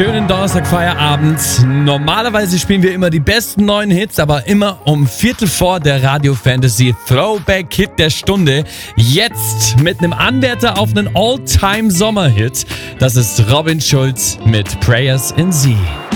Schönen Donnerstag-Feierabend. Normalerweise spielen wir immer die besten neuen Hits, aber immer um 3:45 der Radio Fantasy Throwback Hit der Stunde. Jetzt mit einem Anwärter auf einen All-Time-Sommer-Hit. Das ist Robin Schulz mit Prayers in Sie.